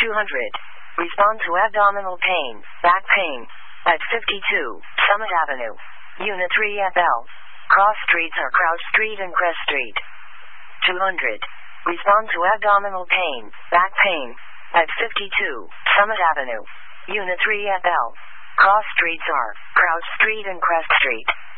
200. Respond to abdominal pain, back pain, at 52, Summit Avenue, Unit 3FL. Cross streets are Crouch Street and Crest Street. 200. Respond to abdominal pain, back pain, at 52, Summit Avenue, Unit 3FL. Cross streets are Crouch Street and Crest Street.